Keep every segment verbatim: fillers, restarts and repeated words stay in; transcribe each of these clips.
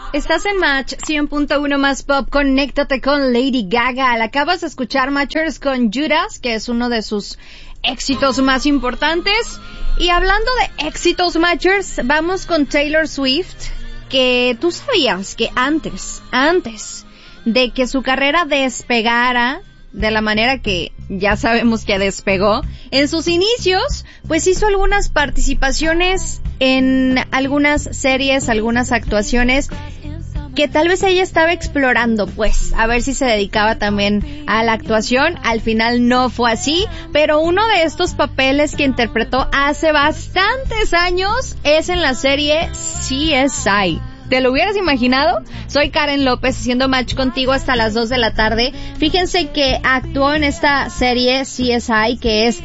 Estás en Match cien punto uno más Pop. Conéctate con Lady Gaga. La acabas de escuchar, Matchers, con Judas, que es uno de sus éxitos más importantes. Y hablando de éxitos, Matchers, vamos con Taylor Swift, que tú sabías que antes, antes de que su carrera despegara de la manera que ya sabemos que despegó, en sus inicios, pues hizo algunas participaciones en algunas series, algunas actuaciones que tal vez ella estaba explorando, pues, a ver si se dedicaba también a la actuación. Al final no fue así, pero uno de estos papeles que interpretó hace bastantes años es en la serie C S I. ¿Te lo hubieras imaginado? Soy Karen López, haciendo match contigo hasta las dos de la tarde. Fíjense que actuó en esta serie C S I, que es,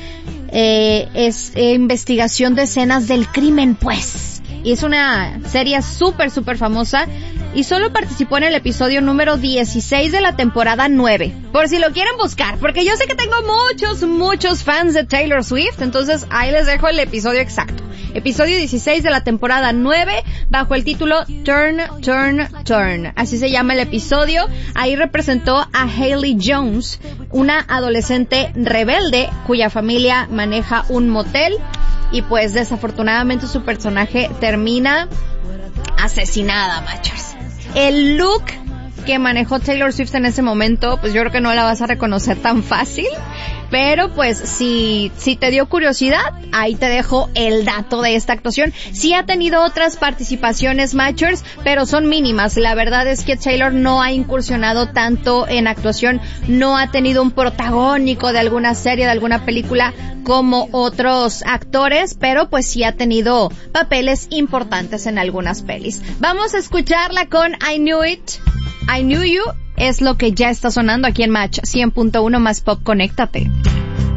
eh, es eh, investigación de escenas del crimen, pues. Y es una serie súper, súper famosa. Y solo participó en el episodio número dieciséis de la temporada nueve. Por si lo quieren buscar, porque yo sé que tengo muchos, muchos fans de Taylor Swift. Entonces ahí les dejo el episodio exacto. Episodio dieciséis de la temporada nueve, bajo el título Turn, Turn, Turn. Así se llama el episodio. Ahí representó a Haley Jones, una adolescente rebelde cuya familia maneja un motel. Y pues desafortunadamente su personaje termina asesinada, machos. El look que manejó Taylor Swift en ese momento, pues yo creo que no la vas a reconocer tan fácil. Pero pues si, si te dio curiosidad, ahí te dejo el dato de esta actuación. Sí ha tenido otras participaciones, Matchers, pero son mínimas. La verdad es que Taylor no ha incursionado tanto en actuación, no ha tenido un protagónico de alguna serie, de alguna película como otros actores, pero pues sí ha tenido papeles importantes en algunas pelis. Vamos a escucharla con I Knew It, I Knew You. Es lo que ya está sonando aquí en Match cien punto uno más Pop. Conéctate.